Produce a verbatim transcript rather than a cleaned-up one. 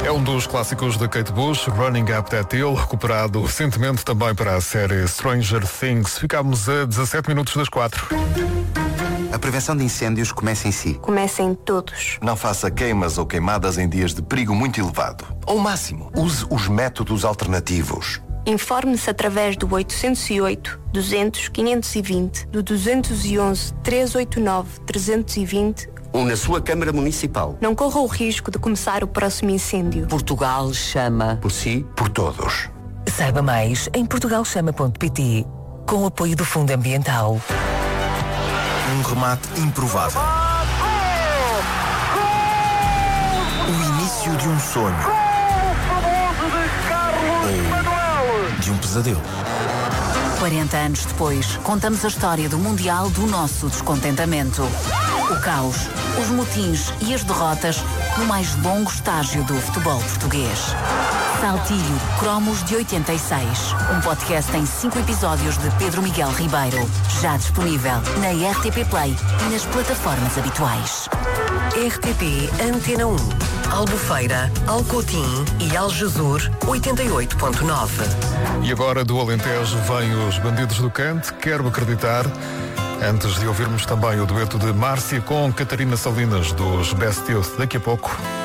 É um dos clássicos da Kate Bush, Running Up That Hill, recuperado recentemente também para a série Stranger Things. Ficámos a dezassete minutos das quatro. A prevenção de incêndios começa em si. Começa em todos. Não faça queimas ou queimadas em dias de perigo muito elevado. Ao máximo, use os métodos alternativos. Informe-se através do oitocentos e oito, duzentos, quinhentos e vinte, do duzentos e onze, trezentos e oitenta e nove, trezentos e vinte ou na sua Câmara Municipal. Não corra o risco de começar o próximo incêndio. Portugal chama. Por si, por todos. Saiba mais em portugal chama ponto pt, com o apoio do Fundo Ambiental. Um remate improvável. O início de um sonho. Ou de um pesadelo. quarenta anos depois, contamos a história do Mundial do nosso descontentamento. O caos, os motins e as derrotas no mais longo estágio do futebol português. Saltilho, Cromos de oitenta e seis. Um podcast em cinco episódios de Pedro Miguel Ribeiro. Já disponível na R T P Play e nas plataformas habituais. R T P Antena um, Albufeira, Alcotim e Algesur oitenta e oito ponto nove. E agora do Alentejo vêm os Bandidos do Cante, quero acreditar. Antes de ouvirmos também o dueto de Márcia com Catarina Salinas dos Best Youth, daqui a pouco.